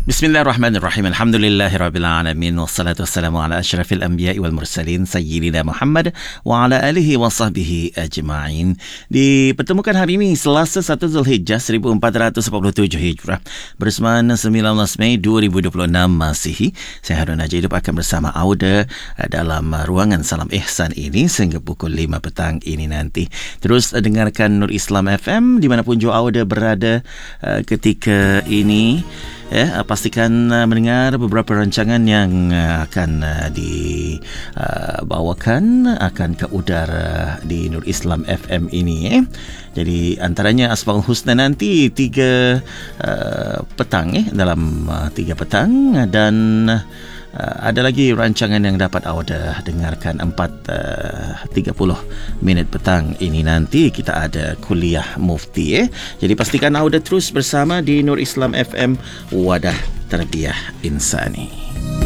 Bismillahirrahmanirrahim. Alhamdulillahirabbil alamin wassalatu wassalamu ala asyrafil anbiya'i wal mursalin sayyidina Muhammad wa ala alihi wa sahbihi ajma'in. Dipertemukan hari ini Selasa 1 Zulhijjah 1447 Hijrah bersamaan 19 Mei 2026 Masihi. Saya Harun Haji Hidup akan bersama Auda dalam ruangan Salam Ihsan ini sehingga pukul 5 petang ini nanti. Terus dengarkan Nur Islam FM dimanapun jua Auda berada ketika ini. Pastikan mendengar beberapa rancangan yang akan dibawakan akan ke udara di Nur Islam FM ini. Jadi antaranya Asmaul Husna nanti 3 petang dalam 3 petang, dan ada lagi rancangan yang dapat Auda dengarkan 4.30 minit petang ini nanti. Kita ada kuliah mufti. Jadi pastikan Auda terus bersama di Nur Islam FM, Wadah Tarbiyah Insani.